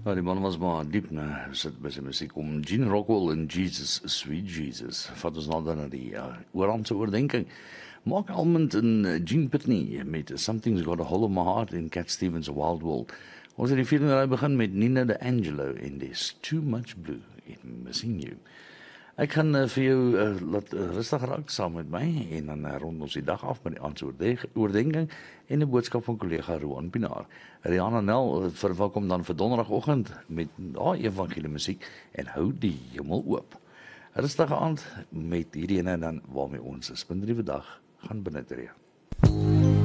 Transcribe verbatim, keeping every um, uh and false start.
Nou, die man was maar diep, né? Sit by sy musiek om Gene Rockwell en Jesus, Sweet Jesus. Vat ons nou dan na die uh, oorhandse oordenking. Mark Almond en uh, Gene Pitney met Something's Got a Hold of My Heart in Cat Stevens' Wild World. Ons het die vierde rij begin met Nina de Angelo en There's Too Much Blue in Missing You. Ek gaan uh, vir jou uh, laat uh, rustig raak saam met my en dan uh, rond ons die dag af met die aandse oordenking en 'n boodskap van kollega Roan Pinaar. Rihanna Nel verwelkom dan vir donderdagoggend met haar evangelie musiek en hou die hemel oop. Rustige aand met hierdie ene en dan waarmee ons 'n spindriewe dag gaan benutree.